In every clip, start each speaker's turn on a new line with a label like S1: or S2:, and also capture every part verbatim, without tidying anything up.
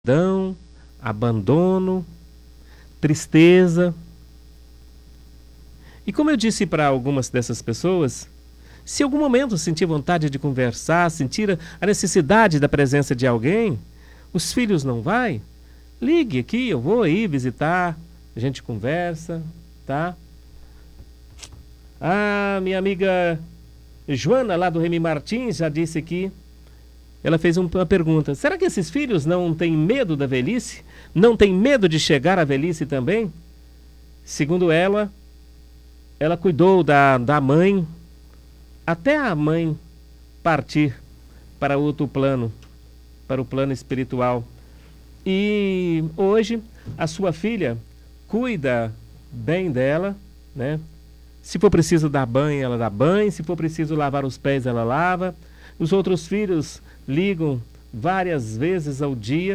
S1: solidão, abandono, tristeza. E como eu disse para algumas dessas pessoas, se em algum momento sentir vontade de conversar, sentir a necessidade da presença de alguém, os filhos não vai, ligue aqui, eu vou aí visitar, a gente conversa, tá? Ah, minha amiga Joana, lá do Remy Martins, já disse aqui, ela fez uma pergunta: será que esses filhos não têm medo da velhice? Não têm medo de chegar à velhice também? Segundo ela, ela cuidou da, da mãe, até a mãe partir para outro plano, para o plano espiritual. E hoje a sua filha cuida bem dela, né? Se for preciso dar banho, ela dá banho. Se for preciso lavar os pés, ela lava. Os outros filhos ligam várias vezes ao dia.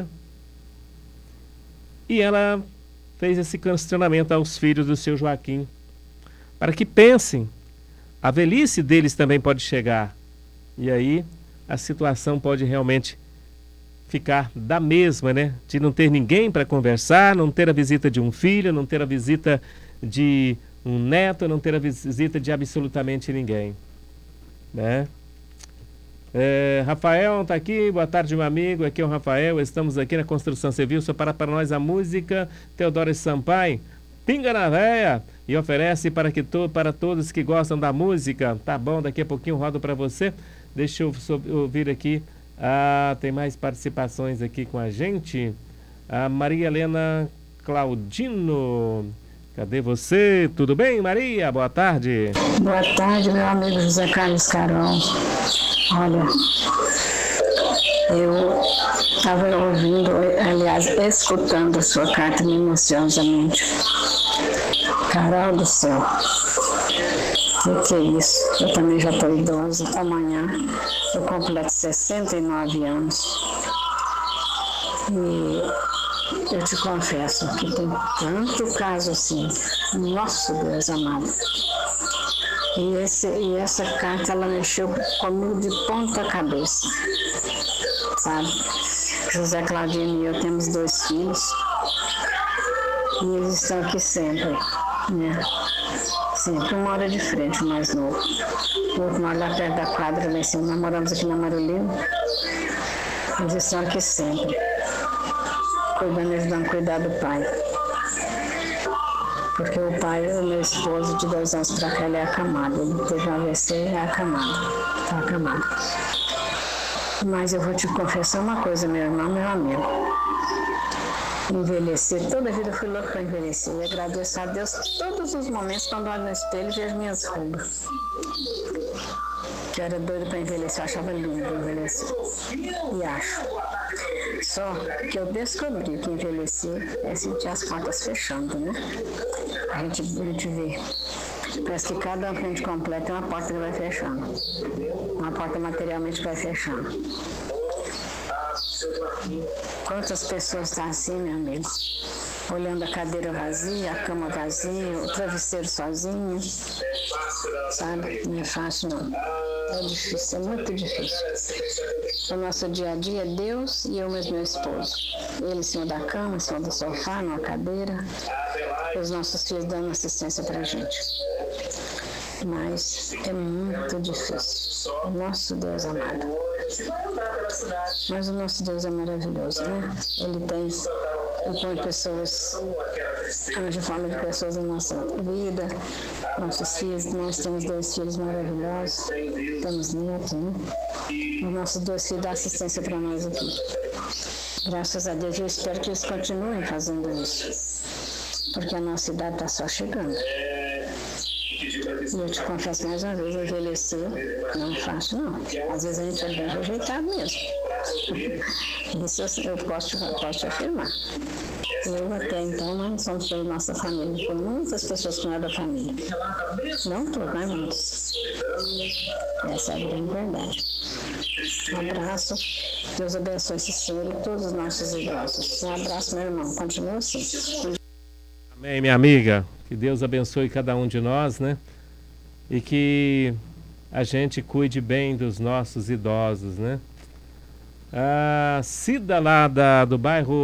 S1: E ela fez esse questionamento aos filhos do seu Joaquim, para que pensem, a velhice deles também pode chegar. E aí a situação pode realmente ficar da mesma, né? De não ter ninguém para conversar, não ter a visita de um filho, não ter a visita de um neto, não ter a visita de absolutamente ninguém, né? É, Rafael está aqui, boa tarde, meu amigo, aqui é o Rafael, estamos aqui na Construção Civil, só para para nós a música Teodoro Sampaio, Pinga na Véia, e oferece para, que to, para todos que gostam da música. Tá bom, daqui a pouquinho eu rodo para você. Deixa eu ouvir aqui, ah, tem mais participações aqui com a gente. A Maria Helena Claudino, cadê você? Tudo bem, Maria? Boa tarde.
S2: Boa tarde, meu amigo José Carlos Carol. Olha, eu estava ouvindo, aliás, escutando a sua carta minuciosamente. Carol do céu, o que, que é isso? Eu também já estou idosa. Amanhã eu completo sessenta e nove anos. E eu te confesso que tem tanto caso assim. Nosso Deus amado. E, esse, e essa carta, ela mexeu comigo de ponta cabeça, sabe? José Claudino e eu temos dois filhos, e eles estão aqui sempre, né? Sempre, um mora de frente, o mais novo. O outro mora lá perto da quadra, lá em cima. Nós moramos aqui na Marolina. Eles estão aqui sempre, cuidando, ajudando a cuidar do pai. Porque o pai, o meu esposo, de dois anos para cá, ele é acamado. Ele teve um A V C e é acamado. Está acamado. Mas eu vou te confessar uma coisa, meu irmão, meu amigo. Envelhecer, toda a vida eu fui louca para envelhecer. E agradeço a Deus todos os momentos quando olho no espelho e vejo minhas rugas. Que eu era doida para envelhecer, eu achava lindo envelhecer. E acho. Só que eu descobri que envelhecer é sentir as portas fechando, né? A gente, a gente vê. Parece que cada ano que a gente completa é uma porta que vai fechando. Uma porta materialmente vai fechando. Quantas pessoas estão assim, meu amigo? Olhando a cadeira vazia, a cama vazia, o travesseiro sozinho. Sabe? Não é fácil, não. É difícil, é muito difícil. O nosso dia a dia é Deus e eu e meu esposo. Ele em cima da cama, em cima do sofá, numa cadeira. E os nossos filhos dando assistência pra gente. Mas é muito difícil. O nosso Deus amado. Mas o nosso Deus é maravilhoso, né? Ele tem, ele põe pessoas, a gente fala de pessoas na nossa vida, nossos filhos, nós temos dois filhos maravilhosos, temos netos, né? Os nossos dois filhos dão assistência para nós aqui. Graças a Deus, eu espero que eles continuem fazendo isso, porque a nossa idade está só chegando. E eu te confesso mais uma vez, envelhecer não é fácil, não. Às vezes a gente é bem rejeitado mesmo. Isso eu posso, eu posso te afirmar. Eu até então não somos da nossa família. Tem muitas pessoas que não é da família. Não todos, mas muitos. Essa é a grande verdade. Um abraço. Deus abençoe esse senhor e todos os nossos idosos. Um abraço, meu irmão. Continua assim.
S1: Amém, minha amiga. Que Deus abençoe cada um de nós, né? E que a gente cuide bem dos nossos idosos, né? A Cida lá da, do bairro